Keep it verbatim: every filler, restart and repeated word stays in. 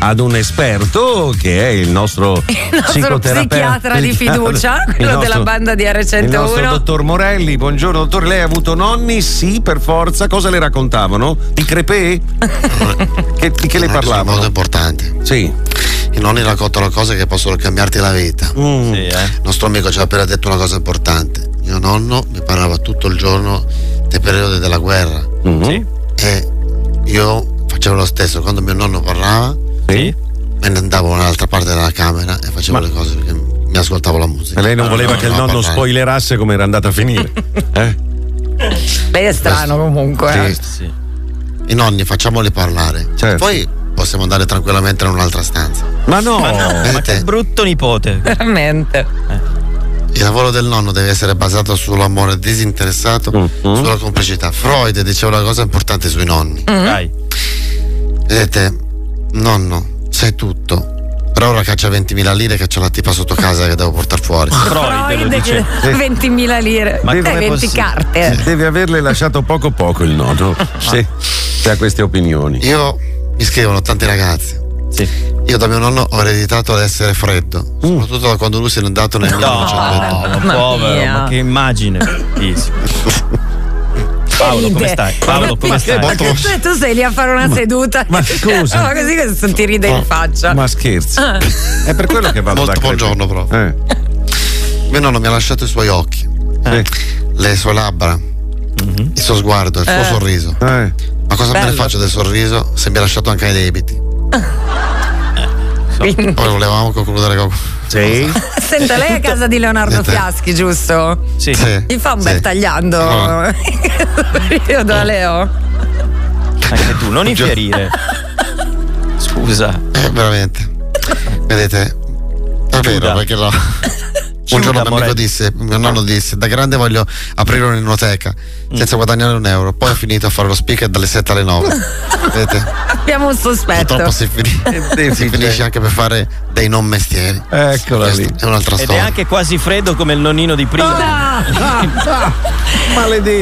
ad un esperto che è il nostro, il nostro psichiatra di fiducia, quello nostro, della banda di R centouno. Il nostro dottor Morelli. Buongiorno dottore, lei ha avuto nonni? Sì, per forza. Cosa le raccontavano? Di crepè? che, di che le parlavano? Molto importante. Sì. I nonni raccontano cose che possono cambiarti la vita. Mm. Sì, eh. Il nostro amico ci ha appena detto una cosa importante. Mio nonno mi parlava tutto il giorno dei periodi della guerra. Mm-hmm. Sì. E io facevo lo stesso. Quando mio nonno parlava, sì, me ne andavo un'altra parte della camera e facevo Ma... le cose perché mi ascoltavo la musica. E lei non no, voleva no, che no, il nonno parlare. spoilerasse come era andata a finire. eh? Lei è strano comunque. Sì. Eh. sì. I nonni facciamoli parlare. Certo. Poi possiamo andare tranquillamente in un'altra stanza. Ma no, ma, no, ma che brutto nipote. Veramente. Il lavoro del nonno deve essere basato sull'amore disinteressato, mm-hmm. sulla complicità. Freud diceva una cosa importante sui nonni. Mm-hmm. Dai. Vedete, nonno, sai tutto. Per ora caccia ventimila lire che c'è la tipa sotto casa che devo portare fuori. Freud lo dice. ventimila lire. Ma eh, venti possibile? carte. Deve averle lasciato poco poco il nonno. Se, se ha queste opinioni. Io mi scrivono tanti ragazzi. Sì. Io da mio nonno ho ereditato l'essere freddo, mm. soprattutto da quando lui se n'è andato nel No, millenovecento. no, povero, ma che immagine. Paolo, come stai? Paolo, come stai? Molto... Tu, tu sei lì a fare una ma, seduta. Ma scusa. No, così che ti ride in faccia. Ma scherzi. È per quello che vado Molto da buongiorno proprio. Eh. Mio nonno mi ha lasciato i suoi occhi, Eh. le sue labbra, mm-hmm. il suo sguardo, il suo Eh. sorriso. Eh. Ma cosa Bello. me ne faccio del sorriso se mi ha lasciato anche i debiti? Quindi... Poi volevamo concludere con... Sì. Senta, lei è a casa di Leonardo Niente. Fiaschi, giusto? Sì. Sì. Gli fa un Sì. bel tagliando. No. Io da Leo. Anche tu, non infierire. Scusa. Eh, veramente. Vedete? È vero, Chiuda. perché no. Un giorno mio amico disse, mio nonno disse, da grande voglio aprire un'enoteca senza guadagnare un euro. Poi ho finito a fare lo speaker dalle sette alle nove. Vedete? Abbiamo un sospetto. Purtroppo si, fini- si finisce anche per fare dei non mestieri. Eccola Questa lì. è un'altra Ed è storia. anche quasi freddo come il nonnino di prima. Ah, ah, ah, maledetto.